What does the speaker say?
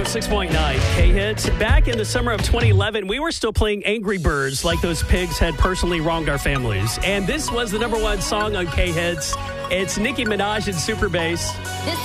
106.9 K-Hits. Back in the summer of 2011, we were still playing Angry Birds like those pigs had personally wronged our families. And this was the number one song on K-Hits. It's Nicki Minaj and Super Bass. This